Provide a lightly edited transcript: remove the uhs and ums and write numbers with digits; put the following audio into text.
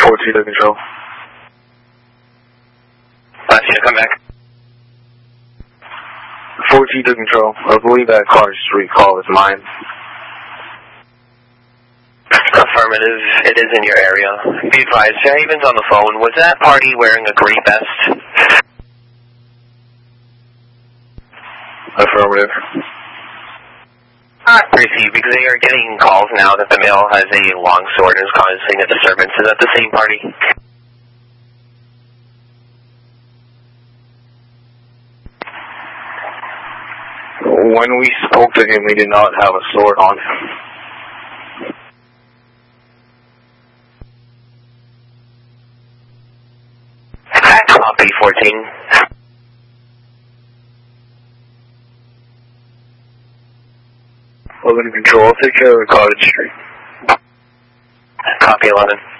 4G to control. Last year, come back. 4G to control. I believe that car's recall is mine. Affirmative. It is in your area. Be advised, Haven's on the phone. Was that party wearing a gray vest? Affirmative. Receive, because they are getting calls now that the male has a long sword and is causing a disturbance. Is that the same party? When we spoke to him, he did not have a sword on him. Copy 14. Well, in control, I'll take care of the Cottage Street. Copy 11.